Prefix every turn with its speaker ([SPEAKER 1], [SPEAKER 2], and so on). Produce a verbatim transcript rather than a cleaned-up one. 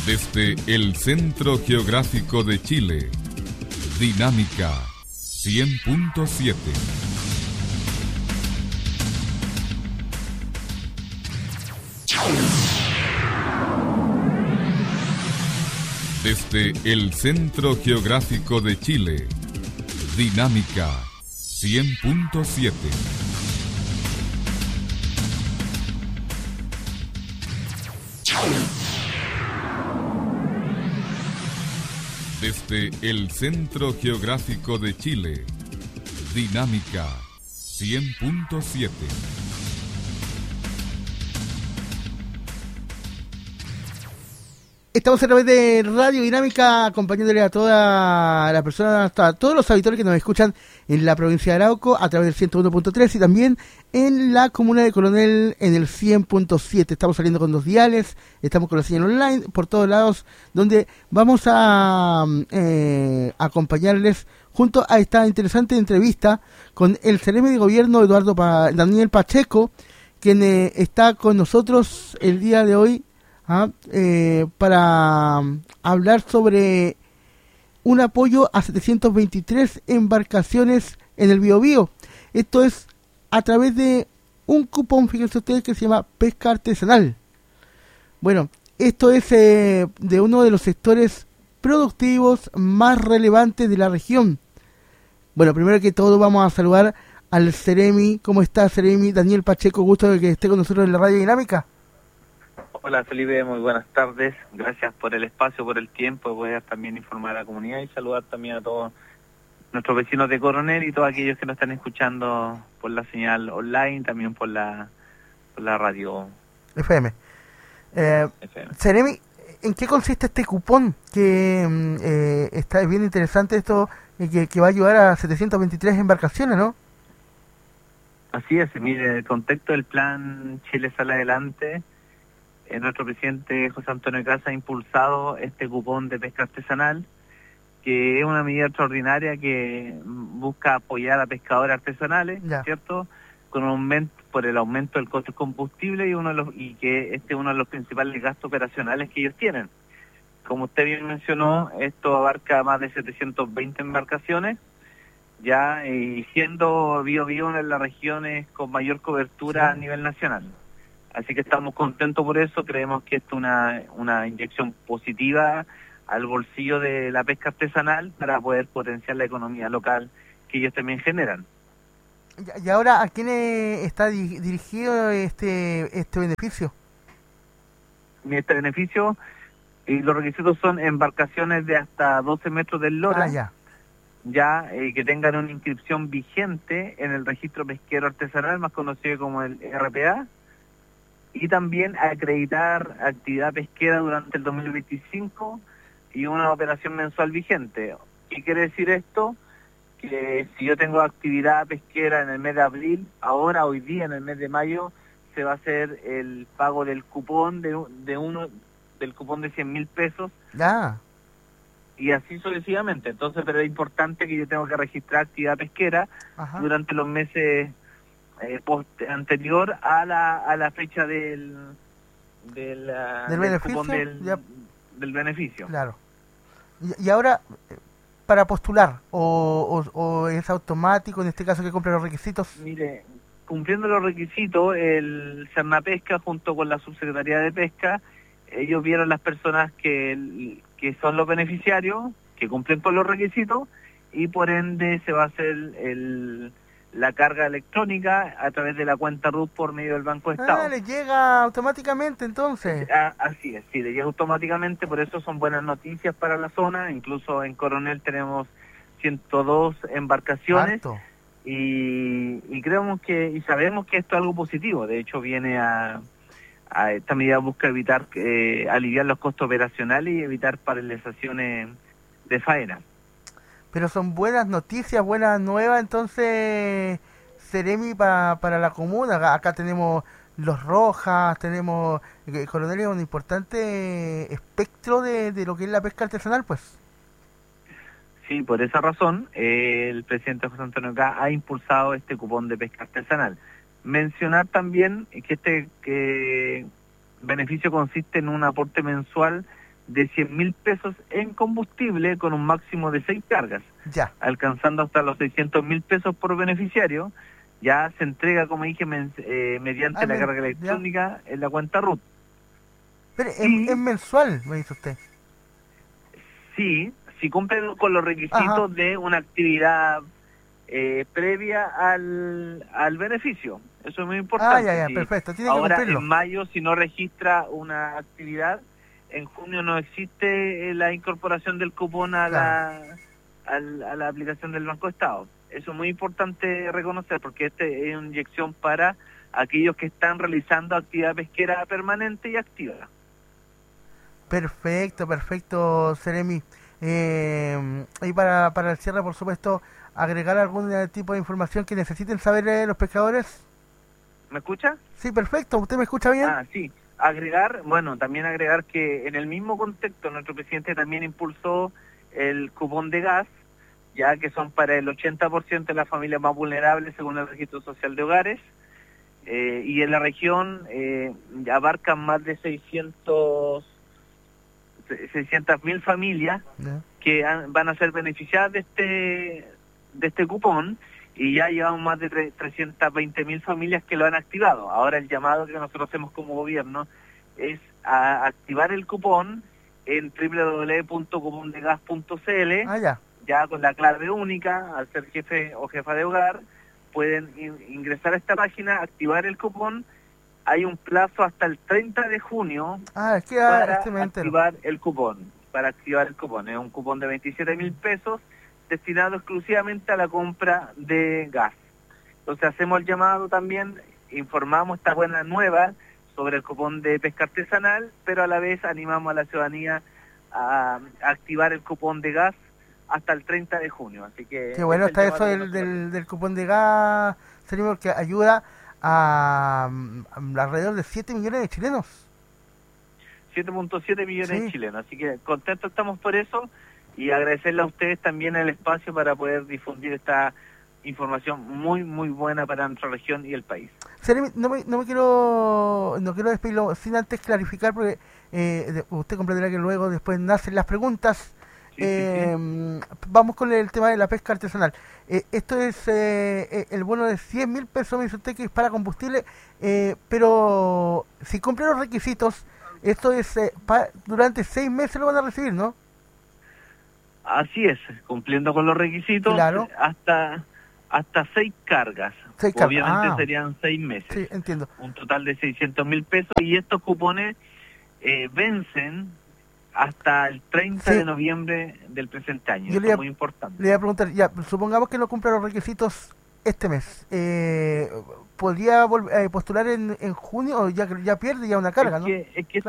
[SPEAKER 1] Desde el Centro Geográfico de Chile, Dinámica cien punto siete. Desde el Centro Geográfico de Chile, Dinámica cien punto siete. Desde el Centro Geográfico de Chile, Dinámica cien punto siete.
[SPEAKER 2] Estamos a través de Radio Dinámica acompañándole a toda la persona, a todos los auditores que nos escuchan en la provincia de Arauco a través del ciento uno punto tres y también en la comuna de Coronel en el cien punto siete. Estamos saliendo con dos diales, estamos con la señal online por todos lados, donde vamos a eh, acompañarles junto a esta interesante entrevista con el Ceremi de Gobierno Eduardo pa- Daniel Pacheco, quien eh, está con nosotros el día de hoy. ¿Ah? Eh, para um, hablar sobre un apoyo a setecientas veintitrés embarcaciones en el Biobío. Esto es a través de un cupón, fíjense ustedes, que se llama pesca artesanal. Bueno, esto es eh, de uno de los sectores productivos más relevantes de la región. Bueno, primero que todo vamos a saludar al Ceremi. ¿Cómo está, Ceremi? Daniel Pacheco, gusto de que esté con nosotros en la Radio Dinámica.
[SPEAKER 3] Hola Felipe, muy buenas tardes. Gracias por el espacio, por el tiempo, de poder también informar a la comunidad y saludar también a todos nuestros vecinos de Coronel y todos aquellos que nos están escuchando por la señal online, también por la por la radio
[SPEAKER 2] F M. Eh,
[SPEAKER 3] F M.
[SPEAKER 2] Ceremi, ¿en qué consiste este cupón? Que eh, está bien interesante esto, eh, que, que va a ayudar a setecientas veintitrés embarcaciones, ¿no?
[SPEAKER 3] Así es, mire, el contexto del plan Chile Sale Adelante. Eh, nuestro presidente José Antonio Caz ha impulsado este cupón de pesca artesanal, que es una medida extraordinaria que busca apoyar a pescadores artesanales,
[SPEAKER 2] ya.
[SPEAKER 3] ¿cierto? Con un aumento, por el aumento del costo del combustible y uno de los y que este es uno de los principales gastos operacionales que ellos tienen. Como usted bien mencionó, esto abarca más de setecientas veinte embarcaciones, ya y siendo Biobío una de las regiones con mayor cobertura sí. a nivel nacional. Así que estamos contentos por eso, creemos que esto es una, una inyección positiva al bolsillo de la pesca artesanal para poder potenciar la economía local que ellos también generan.
[SPEAKER 2] ¿Y ahora a quién está di- dirigido este este beneficio?
[SPEAKER 3] Este beneficio, y los requisitos son embarcaciones de hasta doce metros de eslora,
[SPEAKER 2] ah, ya,
[SPEAKER 3] ya eh, que tengan una inscripción vigente en el registro pesquero artesanal, más conocido como el R P A, y también acreditar actividad pesquera durante el dos mil veinticinco y una operación mensual vigente. ¿Qué quiere decir esto? Que si yo tengo actividad pesquera en el mes de abril, ahora, hoy día, en el mes de mayo, se va a hacer el pago del cupón de, de uno del cupón de cien mil pesos.
[SPEAKER 2] ya.
[SPEAKER 3] Y así sucesivamente. Entonces, pero es importante que yo tengo que registrar actividad pesquera Ajá. durante los meses Eh, post, anterior a la a la fecha del del, uh,
[SPEAKER 2] ¿Del,
[SPEAKER 3] del
[SPEAKER 2] beneficio?
[SPEAKER 3] cupón del, del beneficio.
[SPEAKER 2] Claro. Y, y ahora, para postular, o, o, o es automático, en este caso que cumple los requisitos?
[SPEAKER 3] Mire, cumpliendo los requisitos, el Cernapesca junto con la Subsecretaría de Pesca, ellos vieron las personas que, que son los beneficiarios, que cumplen con los requisitos, y por ende se va a hacer el la carga electrónica a través de la cuenta R U T por medio del Banco de Estado.
[SPEAKER 2] Ah, le llega automáticamente entonces.
[SPEAKER 3] Ah, así es, sí, le llega automáticamente, por eso son buenas noticias para la zona. Incluso en Coronel tenemos ciento dos embarcaciones y, y creemos que y sabemos que esto es algo positivo. De hecho, viene a, a esta medida busca evitar eh, aliviar los costos operacionales y evitar paralizaciones de faena.
[SPEAKER 2] Pero son buenas noticias, buenas nuevas, entonces, Ceremi, para para la comuna. Acá tenemos Los Rojas, tenemos... Eh, Coronel es un importante espectro de, de lo que es la pesca artesanal, pues.
[SPEAKER 3] Sí, por esa razón, eh, el presidente José Antonio Caz ha impulsado este cupón de pesca artesanal. Mencionar también que este que beneficio consiste en un aporte mensual de cien mil pesos en combustible con un máximo de seis cargas,
[SPEAKER 2] Ya.
[SPEAKER 3] alcanzando hasta los seiscientos mil pesos por beneficiario. Ya se entrega, como dije, men, eh, mediante
[SPEAKER 2] Ah,
[SPEAKER 3] la
[SPEAKER 2] men,
[SPEAKER 3] carga
[SPEAKER 2] ya.
[SPEAKER 3] electrónica en la cuenta R U T.
[SPEAKER 2] Pero es,
[SPEAKER 3] Sí.
[SPEAKER 2] es mensual, me dice usted.
[SPEAKER 3] Sí, si cumplen con los requisitos
[SPEAKER 2] Ajá.
[SPEAKER 3] de una actividad eh, previa al, al beneficio. Eso es muy importante.
[SPEAKER 2] Ah, ya, ya,
[SPEAKER 3] Sí.
[SPEAKER 2] perfecto. Tiene que
[SPEAKER 3] Ahora,
[SPEAKER 2] cumplirlo.
[SPEAKER 3] en mayo, si no registra una actividad, en junio no existe eh, la incorporación del cupón a, la, al- a la aplicación del Banco Estado. Eso es muy importante reconocer, porque este es una inyección para aquellos que están realizando actividad pesquera permanente y activa.
[SPEAKER 2] Perfecto, perfecto, Seremi. Eh, y para, para el cierre, por supuesto, agregar algún eh, tipo de información que necesiten saber eh, los pescadores.
[SPEAKER 3] ¿Me escucha?
[SPEAKER 2] Sí, perfecto. ¿Usted me escucha bien?
[SPEAKER 3] Ah, sí. Agregar, bueno, también agregar que en el mismo contexto nuestro presidente también impulsó el cupón de gas, ya que son para el ochenta por ciento de las familias más vulnerables según el Registro Social de Hogares, eh, y en la región eh, abarcan más de seiscientos mil familias
[SPEAKER 2] Ya.
[SPEAKER 3] que han- van a ser beneficiadas de este de este cupón, y ya llevamos más de tre- trescientas veinte mil familias que lo han activado. Ahora el llamado que nosotros hacemos como gobierno es a activar el cupón en doble u doble u doble u punto cupón de gas punto c l,
[SPEAKER 2] Ah, ya.
[SPEAKER 3] ya con la clave única. Al ser jefe o jefa de hogar pueden in- ingresar a esta página, activar el cupón. Hay un plazo hasta el treinta de junio
[SPEAKER 2] Ah, es que ah,
[SPEAKER 3] para
[SPEAKER 2] este me entero.
[SPEAKER 3] activar el cupón, para activar el cupón. Es un cupón de veintisiete mil pesos destinado exclusivamente a la compra de gas. Entonces hacemos el llamado también, informamos esta buena nueva sobre el cupón de pesca artesanal, pero a la vez animamos a la ciudadanía a, a activar el cupón de gas hasta el treinta de junio. Así que
[SPEAKER 2] Qué bueno
[SPEAKER 3] ese es
[SPEAKER 2] está
[SPEAKER 3] el
[SPEAKER 2] eso
[SPEAKER 3] llamado que
[SPEAKER 2] del,
[SPEAKER 3] nosotros
[SPEAKER 2] del, del cupón de gas, Seremi, porque ayuda a, mm, alrededor de siete millones de chilenos.
[SPEAKER 3] siete punto siete millones
[SPEAKER 2] Sí.
[SPEAKER 3] de chilenos. Así que contentos estamos por eso, y agradecerle a ustedes también el espacio para poder difundir esta información muy, muy buena para nuestra región y el país.
[SPEAKER 2] Seremi, no me, no me quiero no quiero despedirlo sin antes clarificar, porque eh, de- usted comprenderá que luego después nacen las preguntas.
[SPEAKER 3] Sí,
[SPEAKER 2] eh,
[SPEAKER 3] sí,
[SPEAKER 2] Vamos con el tema de la pesca artesanal. Eh, esto es eh, eh, el bono de cien mil pesos, me dice usted, que es para combustible, eh, pero si cumple los requisitos, esto es eh, pa- durante seis meses lo van a recibir, ¿no?
[SPEAKER 3] Así es, cumpliendo con los requisitos,
[SPEAKER 2] Claro.
[SPEAKER 3] hasta hasta seis cargas.
[SPEAKER 2] Seis cargas,
[SPEAKER 3] Obviamente
[SPEAKER 2] ah.
[SPEAKER 3] serían seis meses.
[SPEAKER 2] Sí, entiendo.
[SPEAKER 3] Un total de seiscientos mil pesos, y estos cupones eh, vencen hasta el treinta
[SPEAKER 2] Sí.
[SPEAKER 3] de noviembre del presente año.
[SPEAKER 2] Yo
[SPEAKER 3] Eso
[SPEAKER 2] le iba-
[SPEAKER 3] es muy importante.
[SPEAKER 2] Le voy a preguntar, ya, supongamos que no cumpla los requisitos este mes, eh, ¿podría vol- eh, postular en, en junio o ya, ya pierde ya una carga,
[SPEAKER 3] es
[SPEAKER 2] ¿no?
[SPEAKER 3] que, es que